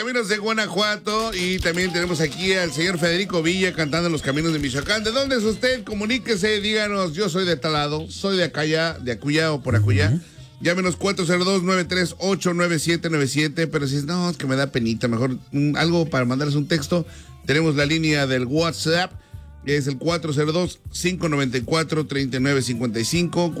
Caminos de Guanajuato, y también tenemos aquí al señor Federico Villa cantando en los caminos de Michoacán. ¿De dónde es usted? Comuníquese, díganos, yo soy de tal lado, soy de acá, de acuya o por acuya. Llámenos 402-938-9797, pero si no, es que me da penita, mejor algo para mandarles un texto. Tenemos la línea del WhatsApp, que es el 402-594-3955,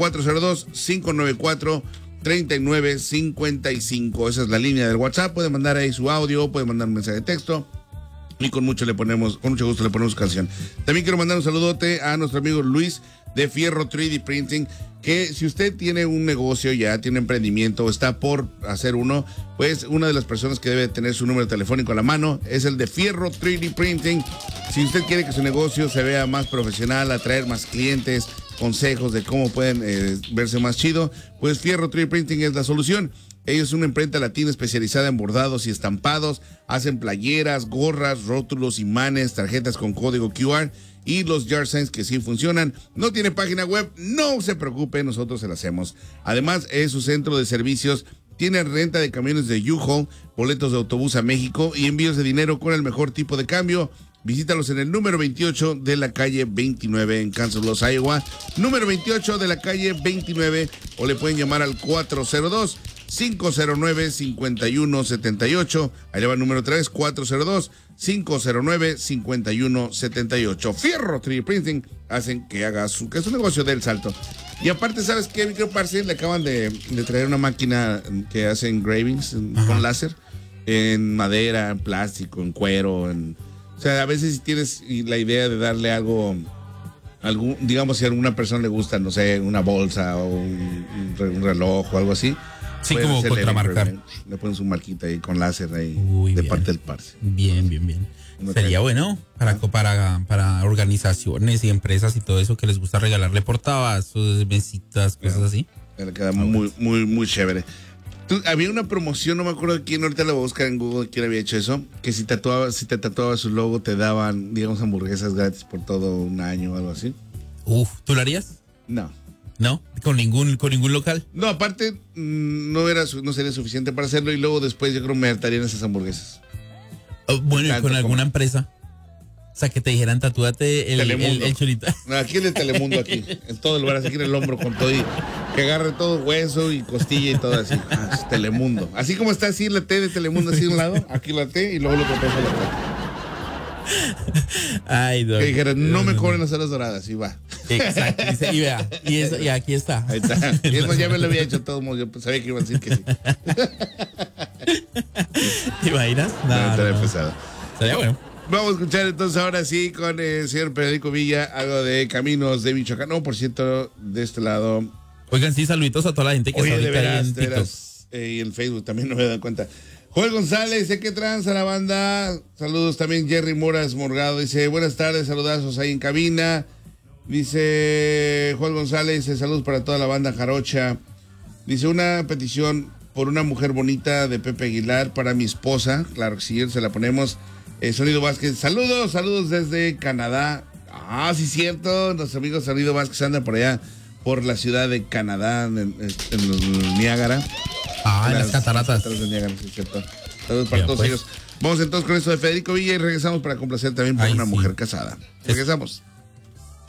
402-594-3955. Esa es la línea del WhatsApp. Puede mandar ahí su audio, puede mandar un mensaje de texto y con mucho gusto le ponemos canción. También quiero mandar un saludote a nuestro amigo Luis de Fierro 3D Printing, que si usted tiene un negocio ya, tiene un emprendimiento o está por hacer uno, pues una de las personas que debe tener su número telefónico a la mano es el de Fierro 3D Printing. Si usted quiere que su negocio se vea más profesional, atraer más clientes, consejos de cómo pueden verse más chido, pues Fierro 3D Printing es la solución. Ellos son una imprenta latina especializada en bordados y estampados, hacen playeras, gorras, rótulos, imanes, tarjetas con código QR y los yard signs que sí funcionan. No tiene página web, no se preocupe, nosotros se la hacemos. Además, es su centro de servicios. Tiene renta de camiones de U-Haul, boletos de autobús a México y envíos de dinero con el mejor tipo de cambio. Visítalos en el número 28 de la calle 29 en Kansas Bluffs, Iowa. Número 28 de la calle 29, o le pueden llamar al 402-509-5178. Ahí le va el número 3, 402-509-5178. Fierro 3D Printing hacen que haga su negocio del salto. Y aparte, ¿sabes qué, micro parce? Le acaban de traer una máquina que hace engravings con láser, en madera, en plástico, en cuero, o sea, a veces si tienes la idea de darle algo, digamos, si a alguna persona le gusta, no sé, una bolsa o un reloj o algo así. Sí, como contramarcar. Le pones un marquita ahí con láser ahí. Uy, de bien. parte del parce. Bien. Sería bueno para organizaciones y empresas y todo eso que les gusta regalarle portavasos, mesitas, cosas así. Le queda muy chévere. Había una promoción, no me acuerdo de quién, ahorita la voy a buscar en Google, quién había hecho eso, que si te tatuabas su logo te daban, digamos, hamburguesas gratis por todo un año o algo así. ¿Tú lo harías? No. ¿No? ¿Con ningún local? No, aparte no sería suficiente para hacerlo, y luego después yo creo me hartarían esas hamburguesas. Bueno, ¿y con alguna empresa? O sea, que te dijeran, tatúate el chorita. No, aquí es de Telemundo, aquí. En todo el brazo, aquí en el hombro, con todo. Y que agarre todo hueso y costilla y todo así. Es Telemundo. Así como está así la T de Telemundo, así de un lado, aquí la T y luego lo otro la T. Ay, no. Que dijeran, no me cobren las horas doradas, y va. Exacto. Y vea, y aquí está. Ahí está. Y eso ya me lo había hecho todo. Yo sabía que iba a decir que sí. ¿Te imaginas? No, pesado. Sería bueno. Vamos a escuchar entonces ahora sí con el señor Federico Villa algo de Caminos de Michoacán. No, por cierto, de este lado. Oigan, sí, saluditos a toda la gente que está ahorita ahí en TikTok. Y en Facebook también, no me dan cuenta. Joel González, sé que tranza la banda. Saludos también. Jerry Moras Morgado dice, buenas tardes, saludazos ahí en cabina. Dice Joel González, saludos para toda la banda jarocha. Dice, una petición por una mujer bonita de Pepe Aguilar para mi esposa. Claro que sí, se la ponemos. Sonido Vázquez, saludos desde Canadá. Ah, sí, cierto. Nuestros amigos Sonido Vázquez andan por allá, por la ciudad de Canadá, en los Niágara. En las cataratas. De Niágara, sí, cierto. Saludos para todos ellos. Vamos entonces con esto de Federico Villa y regresamos para complacer también por una mujer casada. Regresamos.